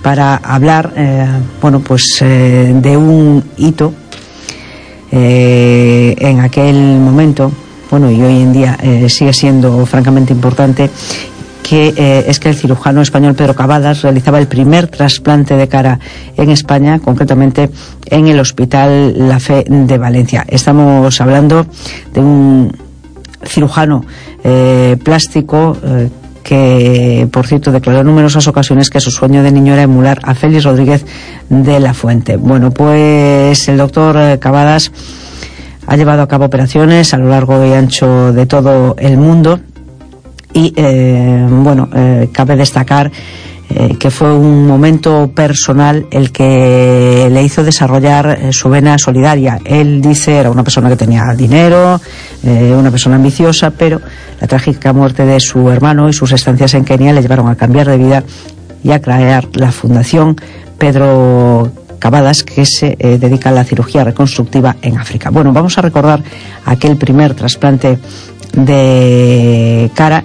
para hablar de un hito en aquel momento, y hoy en día sigue siendo francamente importante, que es que el cirujano español Pedro Cavadas realizaba el primer trasplante de cara en España, concretamente en el Hospital La Fe de Valencia. Estamos hablando de un cirujano plástico que, por cierto, declaró en numerosas ocasiones que su sueño de niño era emular a Félix Rodríguez de la Fuente. Bueno, pues el doctor Cavadas ha llevado a cabo operaciones a lo largo y ancho de todo el mundo y, cabe destacar que fue un momento personal el que le hizo desarrollar su vena solidaria. Él dice, era una persona que tenía dinero, una persona ambiciosa, pero la trágica muerte de su hermano y sus estancias en Kenia le llevaron a cambiar de vida y a crear la Fundación Pedro Cavadas, que se dedica a la cirugía reconstructiva en África. Bueno, vamos a recordar aquel primer trasplante de cara,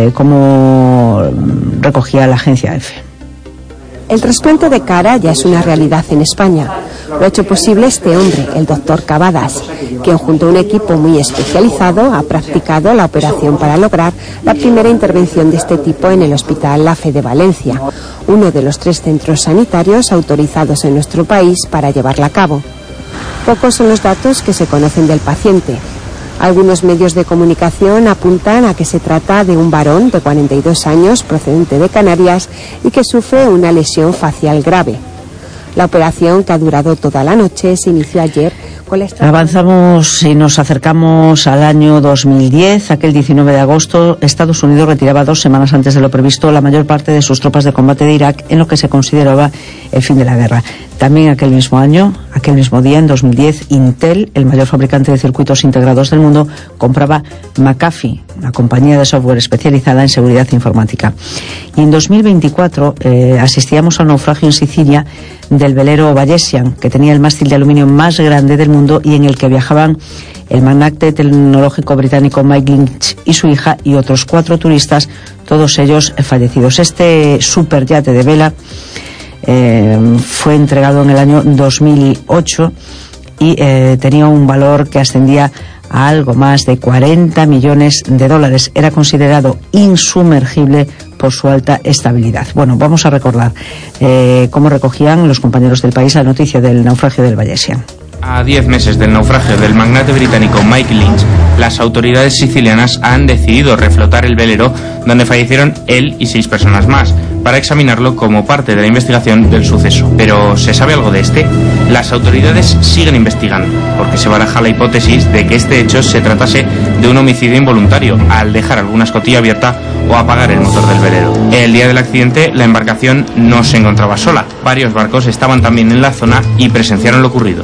como recogía la agencia EFE. El trasplante de cara ya es una realidad en España. Lo ha hecho posible este hombre, el doctor Cavadas, quien junto a un equipo muy especializado ha practicado la operación para lograr la primera intervención de este tipo en el Hospital La Fe de Valencia, uno de los 3 centros sanitarios autorizados en nuestro país para llevarla a cabo. Pocos son los datos que se conocen del paciente. Algunos medios de comunicación apuntan a que se trata de un varón de 42 años procedente de Canarias y que sufre una lesión facial grave. La operación, que ha durado toda la noche, se inició ayer con la... Avanzamos y nos acercamos al año 2010. Aquel 19 de agosto, Estados Unidos retiraba 2 semanas antes de lo previsto la mayor parte de sus tropas de combate de Irak, en lo que se consideraba el fin de la guerra. También aquel mismo año, aquel mismo día, en 2010, Intel, el mayor fabricante de circuitos integrados del mundo, compraba McAfee, una compañía de software especializada en seguridad informática. Y en 2024 asistíamos a un naufragio en Sicilia del velero Bayesian, que tenía el mástil de aluminio más grande del mundo y en el que viajaban el magnate tecnológico británico Mike Lynch y su hija y otros 4 turistas, todos ellos fallecidos. Este superyate de vela fue entregado en el año 2008 y tenía un valor que ascendía a algo más de 40 millones de dólares. Era considerado insumergible por su alta estabilidad. Bueno, vamos a recordar cómo recogían los compañeros del país la noticia del naufragio del Bayesian. A 10 meses del naufragio del magnate británico Mike Lynch, las autoridades sicilianas han decidido reflotar el velero donde fallecieron él y 6 personas más, para examinarlo como parte de la investigación del suceso. Pero ¿se sabe algo de este? Las autoridades siguen investigando, porque se baraja la hipótesis de que este hecho se tratase de un homicidio involuntario, al dejar alguna escotilla abierta o apagar el motor del velero. El día del accidente, la embarcación no se encontraba sola. Varios barcos estaban también en la zona y presenciaron lo ocurrido.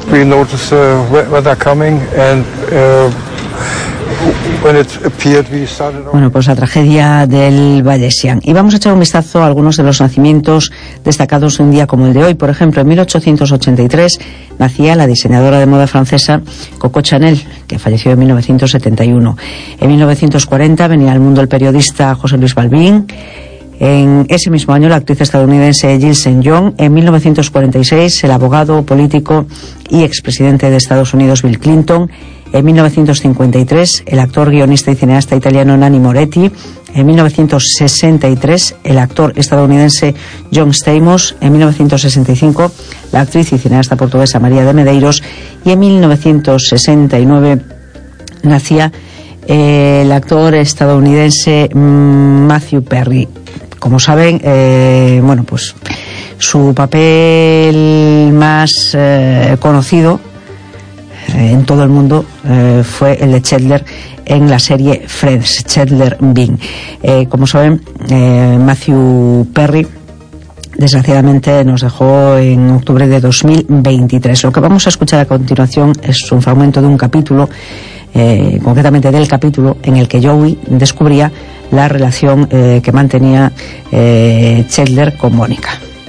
Bueno, pues la tragedia del Bayesian. Y vamos a echar un vistazo a algunos de los nacimientos destacados de un día como el de hoy. Por ejemplo, en 1883 nacía la diseñadora de moda francesa Coco Chanel, que falleció en 1971. En 1940 venía al mundo el periodista José Luis Balbín. En ese mismo año, la actriz estadounidense Jill St. John. En 1946, el abogado, político y expresidente de Estados Unidos Bill Clinton. En 1953, el actor, guionista y cineasta italiano Nanni Moretti. En 1963, el actor estadounidense John Stamos. En 1965, la actriz y cineasta portuguesa María de Medeiros. Y en 1969 nacía el actor estadounidense Matthew Perry. Como saben, pues su papel más conocido en todo el mundo fue el de Chandler en la serie Friends, Chandler Bing. Como saben, Matthew Perry desgraciadamente nos dejó en octubre de 2023. Lo que vamos a escuchar a continuación es un fragmento de un capítulo, concretamente del capítulo en el que Joey descubría la relación que mantenía Chandler con Mónica.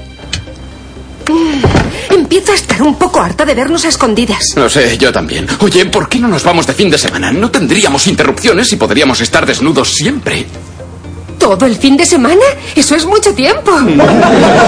Empiezo a estar un poco harta de vernos a escondidas. Lo sé, yo también. Oye, ¿por qué no nos vamos de fin de semana? No tendríamos interrupciones y podríamos estar desnudos siempre. ¿Todo el fin de semana? Eso es mucho tiempo.